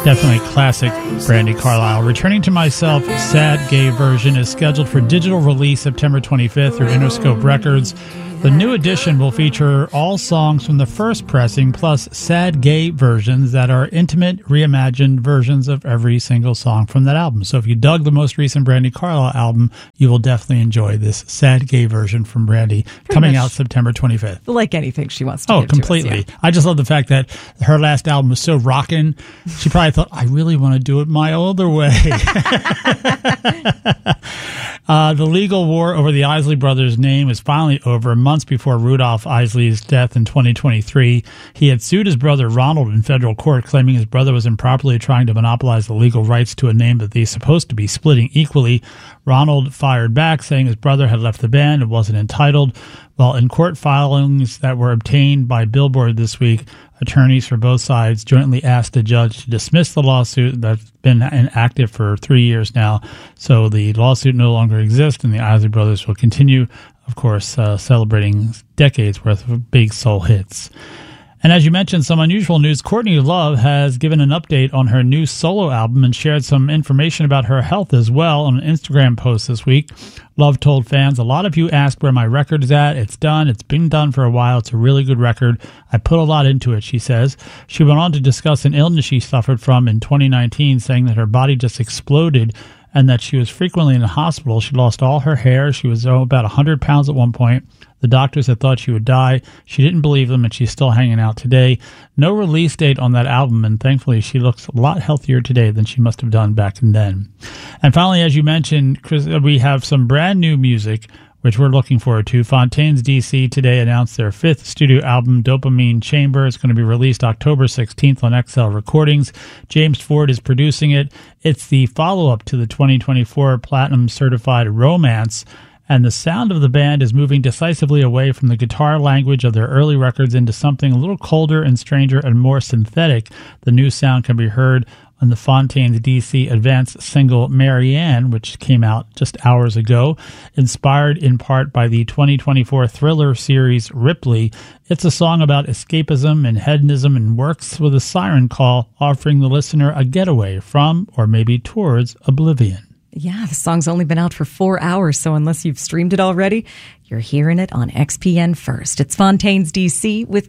Definitely classic Brandi Carlile. Returning to Myself, Sad Gay version is scheduled for digital release September 25th through Interscope Records. The new edition will feature all songs from the first pressing plus sad gay versions that are intimate, reimagined versions of every single song from that album. So if you dug the most recent Brandi Carlile album, you will definitely enjoy this sad gay version from Brandi coming out September 25th. Like anything she wants to Oh, give to completely. us, yeah. I just love the fact that her last album was so rockin'. She probably thought, I really want to do it my older way. The legal war over the Isley Brothers' name is finally over months before Rudolph Isley's death in 2023. He had sued his brother Ronald in federal court, claiming his brother was improperly trying to monopolize the legal rights to a name that they're supposed to be splitting equally. Ronald fired back, saying his brother had left the band and wasn't entitled. While in court filings that were obtained by Billboard this week, attorneys for both sides jointly asked the judge to dismiss the lawsuit that's been inactive for 3 years now. So the lawsuit no longer exists, and the Isley Brothers will continue, of course, celebrating decades worth of big soul hits. And as you mentioned, some unusual news. Courtney Love has given an update on her new solo album and shared some information about her health as well on an Instagram post this week. Love told fans, "A lot of you asked where my record is at. It's done. It's been done for a while. It's a really good record. I put a lot into it," she says. She went on to discuss an illness she suffered from in 2019, saying that her body just exploded and that she was frequently in the hospital. She lost all her hair. She was about 100 pounds at one point. The doctors had thought she would die. She didn't believe them, and she's still hanging out today. No release date on that album, and thankfully she looks a lot healthier today than she must have done back then. And finally, as you mentioned, Chris, we have some brand new music, which we're looking forward to. Fontaines DC today announced their 5th studio album, Dopamine Chamber. It's going to be released October 16th on XL Recordings. James Ford is producing it. It's the follow-up to the 2024 Platinum Certified Romance, and the sound of the band is moving decisively away from the guitar language of their early records into something a little colder and stranger and more synthetic. The new sound can be heard on the Fontaines DC advanced single Marianne, which came out just hours ago. Inspired in part by the 2024 thriller series Ripley, it's a song about escapism and hedonism and works with a siren call, offering the listener a getaway from or maybe towards oblivion. Yeah, the song's only been out for 4 hours, so unless you've streamed it already, you're hearing it on XPN first. It's Fontaines DC with